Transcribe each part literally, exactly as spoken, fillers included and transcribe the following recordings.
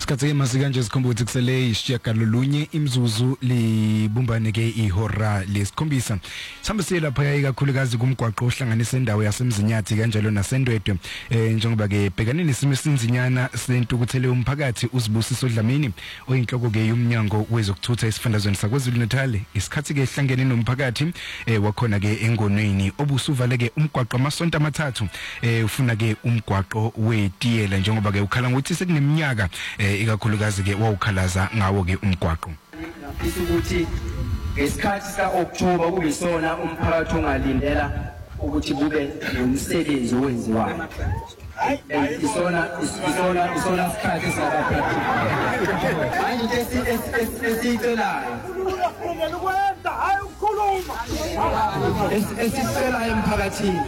Sikhathi mase kanje sikhomba ukuthi kusele isishiyagalolunye imzuzu libumbane ke ihora lesikhombisa. Sambe siye lapha ikakhulukazi kumgwaqo ohlanganisa indawo yasemzinyathi kanjalo nasendwedwe eh njengoba ke bhekane nesimo esinzinyana sentukuthele umphakathi uzibusiso Dlamini oyinhloko ke yomnyango wezokuthutha esifundazweni saKwaZulu Natal. Isikhathi ke ehlangene nomphakathi eh wakhona ke engonweni obusuvale ke umgwaqo amasonto amathathu eh ufuna ke umgwaqo wetiyela njengoba ke ukhala ngokuthi sekuneminyaka eh ikakhulukazi ke wawukhalaza ngawo ke umgwaqo. Ukuthi ngesikhathi sa-October kubisona umphakathi ongalindela ukuthi kube nomsebenzi owenziwayo. Isona isona isona isikhathi sakaphethe. Manje esicelayo ukwenza hayi ukukhuluma. Esicelayo emphakathini.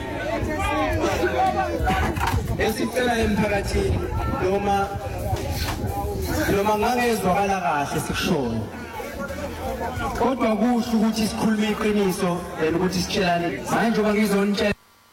Esicelayo emphakathini noma noma ngangezwakala kahle sikushoyo. Kodwa kusho ukuthi sikhulume iqiniso then ukuthi sitshelane manje ngoba ngizonitshela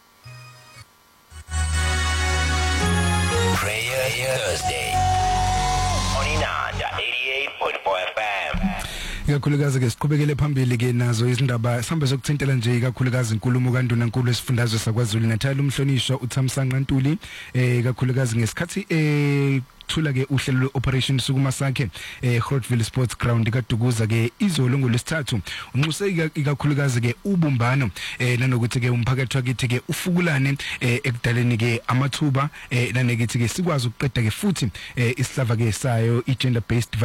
Prayer Thursday on Inanda eighty-eight point four F M. Ikakhulukazi ke siqhubekele phambili ke nazo izindaba sambe sokuthintela nje ikakhulukazi inkulumo kaNdunankulu esifundazwe saKwaZulu Natal umhlonishwa uThamsanqa Ntuli eh ikakhulukazi ngesikhathi eh thula ke uhlelo lwe-operation sukuma sakhe eh Grotville Sports Ground kaDukuza ke izolo ngolesithathu unxuse ikakhulukazi ke ubumbano eh nanokuthi ke umphakathi wakithi ke ufukulane eh ekudaleni ke amathuba eh nanekithi ke sikwazi ukuqeda ke futhi eh isihlava ke sayo i gender based